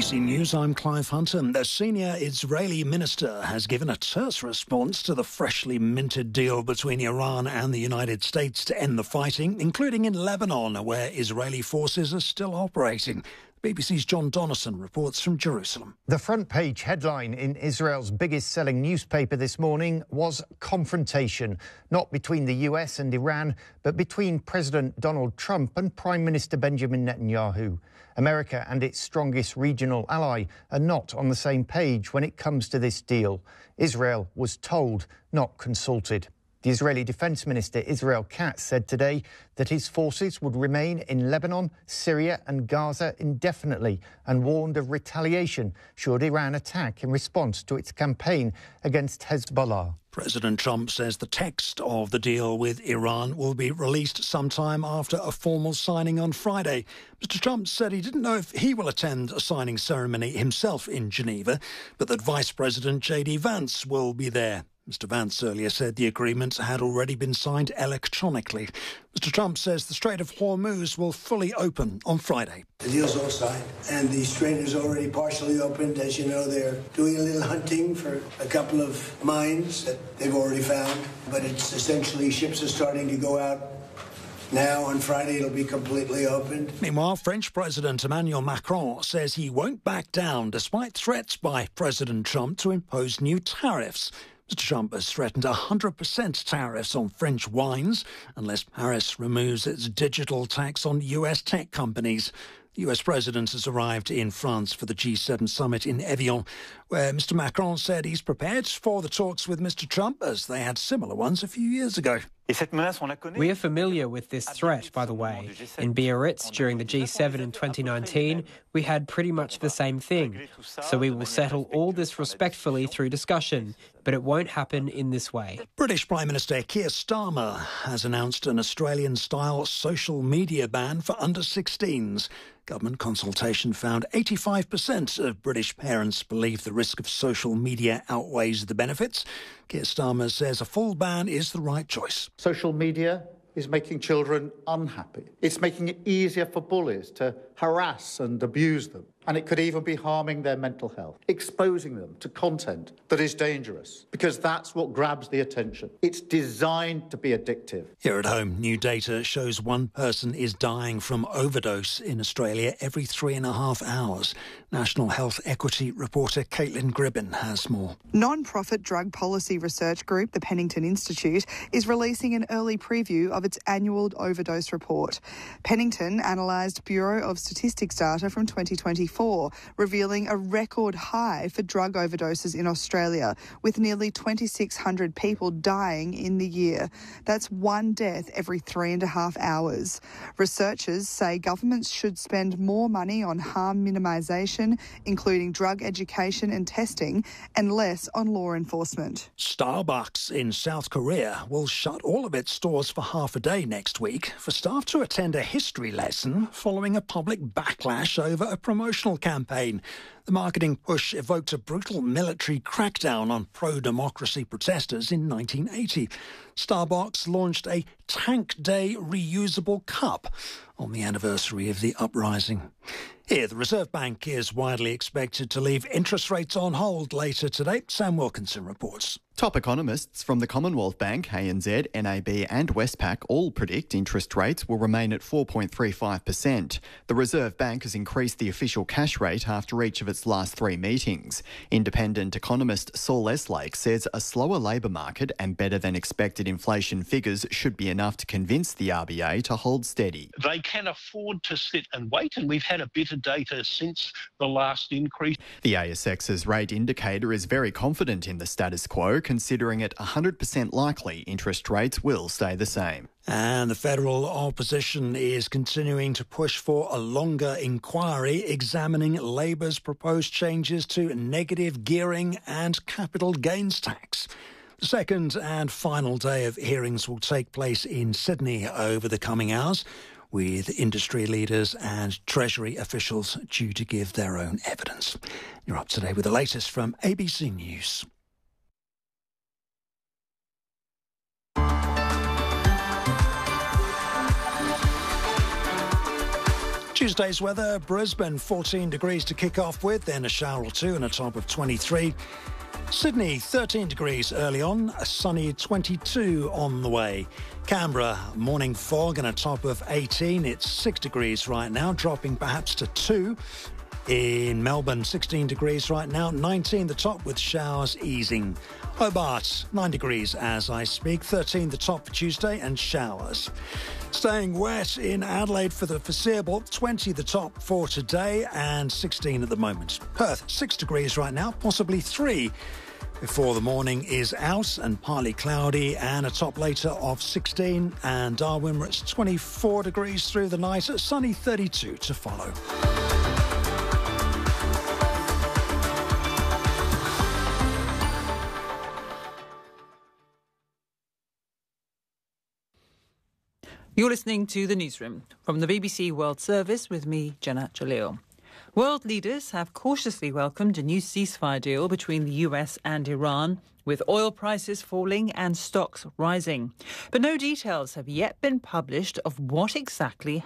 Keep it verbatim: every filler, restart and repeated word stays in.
C News, I'm Clive Hunter. The senior Israeli minister has given a terse response to the freshly minted deal between Iran and the United States to end the fighting, including in Lebanon, where Israeli forces are still operating. B B C's John Donnison reports from Jerusalem. The front page headline in Israel's biggest selling newspaper this morning was confrontation, not between the U S and Iran, but between President Donald Trump and Prime Minister Benjamin Netanyahu. America and its strongest regional ally are not on the same page when it comes to this deal. Israel was told, not consulted. The Israeli Defence Minister Israel Katz said today that his forces would remain in Lebanon, Syria and Gaza indefinitely and warned of retaliation should Iran attack in response to its campaign against Hezbollah. President Trump says the text of the deal with Iran will be released sometime after a formal signing on Friday. Mister Trump said he didn't know if he will attend a signing ceremony himself in Geneva, but that Vice President J D Vance will be there. Mister Vance earlier said the agreement had already been signed electronically. Mister Trump says the Strait of Hormuz will fully open on Friday. The deal's all signed, and the strait is already partially opened. As you know, they're doing a little hunting for a couple of mines that they've already found, but it's essentially ships are starting to go out. Now, on Friday, it'll be completely opened. Meanwhile, French President Emmanuel Macron says he won't back down despite threats by President Trump to impose new tariffs. Mister Trump has threatened one hundred percent tariffs on French wines unless Paris removes its digital tax on U S tech companies. The U S president has arrived in France for the G seven summit in Evian, where Mister Macron said he's prepared for the talks with Mister Trump as they had similar ones a few years ago. We are familiar with this threat, by the way. In Biarritz during the G seven in twenty nineteen, we had pretty much the same thing. So we will settle all this respectfully through discussion, but it won't happen in this way. British Prime Minister Keir Starmer has announced an Australian-style social media ban for under sixteens. Government consultation found eighty-five percent of British parents believe the risk of social media outweighs the benefits. Keir Starmer says a full ban is the right choice. Social media is making children unhappy. It's making it easier for bullies to harass and abuse them. And it could even be harming their mental health, exposing them to content that is dangerous, because that's what grabs the attention. It's designed to be addictive. Here at home, new data shows one person is dying from overdose in Australia every three and a half hours. National Health Equity reporter Caitlin Gribbin has more. Non-profit drug policy research group, the Pennington Institute, is releasing an early preview of its annual overdose report. Pennington analysed Bureau of Statistics data from twenty twenty-four, revealing a record high for drug overdoses in Australia, with nearly twenty-six hundred people dying in the year. That's one death every three and a half hours. Researchers say governments should spend more money on harm minimisation, including drug education and testing, and less on law enforcement. Starbucks in South Korea will shut all of its stores for half a day next week for staff to attend a history lesson following a public backlash over a promotional campaign. The marketing push evoked a brutal military crackdown on pro-democracy protesters in nineteen eighty. Starbucks launched a Tank Day reusable cup on the anniversary of the uprising. Here, the Reserve Bank is widely expected to leave interest rates on hold later today. Sam Wilkinson reports. Top economists from the Commonwealth Bank, A N Z, N A B and Westpac all predict interest rates will remain at four point three five percent. The Reserve Bank has increased the official cash rate after each of its last three meetings. Independent economist Saul Eslake says a slower labour market and better than expected inflation figures should be enough to convince the R B A to hold steady. They can afford to sit and wait, and we've had a bit of data since the last increase. The A S X's rate indicator is very confident in the status quo, considering it one hundred percent likely interest rates will stay the same. And the federal opposition is continuing to push for a longer inquiry examining Labour's proposed changes to negative gearing and capital gains tax. The second and final day of hearings will take place in Sydney over the coming hours, with industry leaders and Treasury officials due to give their own evidence. You're up to date with the latest from A B C News. Tuesday's weather, Brisbane fourteen degrees to kick off with, then a shower or two and a top of twenty-three. Sydney thirteen degrees early on, a sunny twenty-two on the way. Canberra, morning fog and a top of eighteen. It's six degrees right now, dropping perhaps to two. In Melbourne, sixteen degrees right now, nineteen the top with showers easing. Hobart, nine degrees as I speak, thirteen the top for Tuesday and showers. Staying wet in Adelaide for the foreseeable, twenty the top for today and sixteen at the moment. Perth, six degrees right now, possibly three before the morning is out and partly cloudy and a top later of sixteen. And Darwin, it's twenty-four degrees through the night, sunny thirty-two to follow. You're listening to The Newsroom from the B B C World Service with me, Jenna Jalil. World leaders have cautiously welcomed a new ceasefire deal between the U S and Iran, with oil prices falling and stocks rising. But no details have yet been published of what exactly